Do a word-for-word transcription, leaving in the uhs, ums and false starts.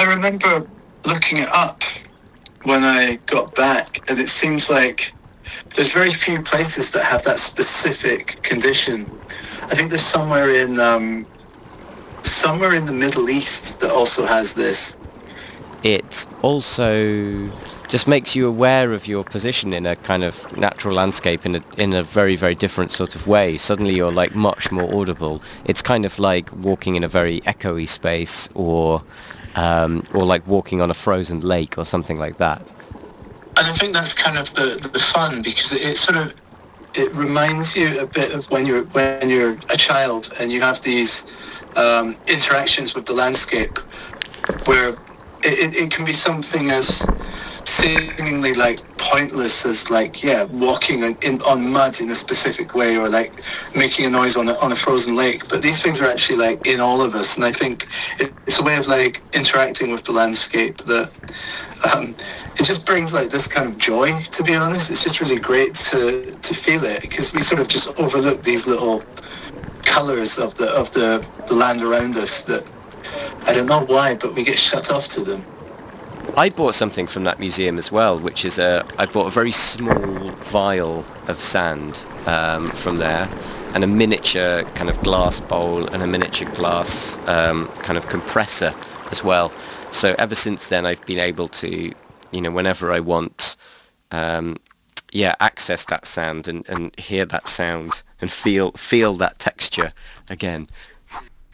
I remember looking it up when I got back, and it seems like there's very few places that have that specific condition. I think there's somewhere in um, somewhere in the Middle East that also has this. It also just makes you aware of your position in a kind of natural landscape in a in a very, very different sort of way. Suddenly you're like much more audible. It's kind of like walking in a very echoey space, or um, or like walking on a frozen lake or something like that. And I think that's kind of the, the fun, because it, it sort of it reminds you a bit of when you're when you're a child and you have these um, interactions with the landscape, where it, it, it can be something as seemingly like pointless as like yeah walking on, in, on mud in a specific way, or like making a noise on a, on a frozen lake. But these things are actually like in all of us, and I think it, it's a way of like interacting with the landscape that um, it just brings like this kind of joy, to be honest. It's just really great to to feel it, because we sort of just overlook these little colours of the of the, the land around us that I don't know why, but we get shut off to them. I bought something from that museum as well, which is a I bought a very small vial of sand um, from there, and a miniature kind of glass bowl and a miniature glass um, kind of compressor as well. So ever since then, I've been able to, you know, whenever I want, um, yeah, access that sand and, and hear that sound and feel feel that texture again,